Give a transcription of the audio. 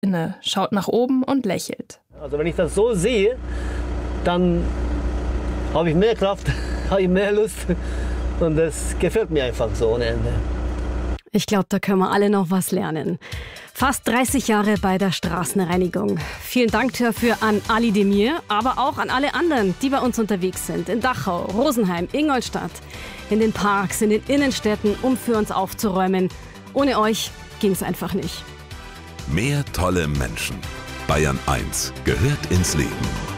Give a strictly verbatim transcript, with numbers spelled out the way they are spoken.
inne, schaut nach oben und lächelt. Also wenn ich das so sehe, dann habe ich mehr Kraft, habe ich mehr Lust und das gefällt mir einfach so ohne Ende. Ich glaube, da können wir alle noch was lernen. Fast dreißig Jahre bei der Straßenreinigung. Vielen Dank dafür an Ali Demir, aber auch an alle anderen, die bei uns unterwegs sind. In Dachau, Rosenheim, Ingolstadt, in den Parks, in den Innenstädten, um für uns aufzuräumen. Ohne euch ging es einfach nicht. Mehr tolle Menschen. Bayern eins gehört ins Leben.